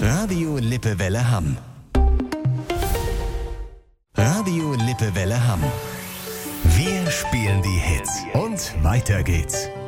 Radio Lippewelle Hamm. Radio Lippewelle Hamm. Wir spielen die Hits und weiter geht's.